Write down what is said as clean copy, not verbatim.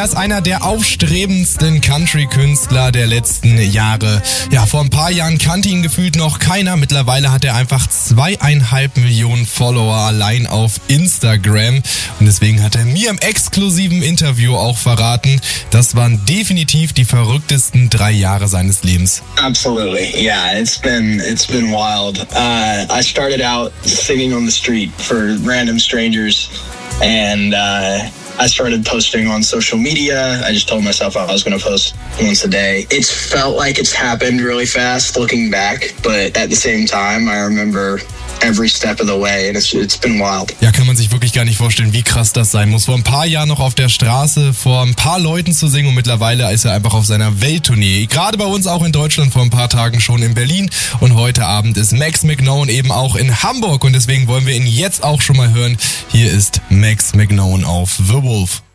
ist einer der aufstrebendsten Country-Künstler der letzten Jahre. Ja, vor ein paar Jahren kannte ihn gefühlt noch keiner. Mittlerweile hat er einfach 2,5 Millionen Follower allein auf Instagram. Und deswegen hat er mir im exklusiven Interview auch verraten, das waren definitiv die verrücktesten 3 Jahre seines Lebens. Absolutely, yeah, it's been wild. I started out singing on the street for random strangers, and I started posting on social media. I just told myself I was going to post once a day. It's felt like it's happened really fast looking back, but at the same time, I remember every step of the way, and it's been wild. Ja, kann man sich wirklich gar nicht vorstellen, wie krass das sein muss. Vor ein paar Jahren noch auf der Straße vor ein paar Leuten zu singen und mittlerweile ist er einfach auf seiner Welttournee. Gerade bei uns auch in Deutschland, vor ein paar Tagen schon in Berlin und heute Abend ist Max McKnown eben auch in Hamburg und deswegen wollen wir ihn jetzt auch schon mal hören. Hier ist Max McKnown auf The Wolf.